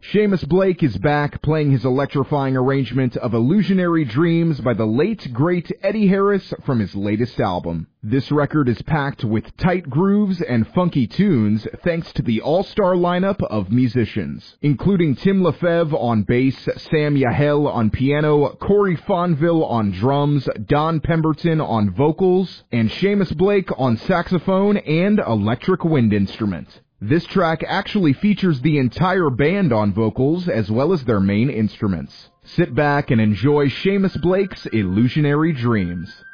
Seamus Blake is back playing his electrifying arrangement of Illusionary Dreams by the late, great Eddie Harris from his latest album. This record is packed with tight grooves and funky tunes thanks to the all-star lineup of musicians, including Tim Lefebvre on bass, Sam Yahel on piano, Corey Fonville on drums, Don Pemberton on vocals, and Seamus Blake on saxophone and electric wind instrument. This track actually features the entire band on vocals as well as their main instruments. Sit back and enjoy Seamus Blake's Illusionary Dreams.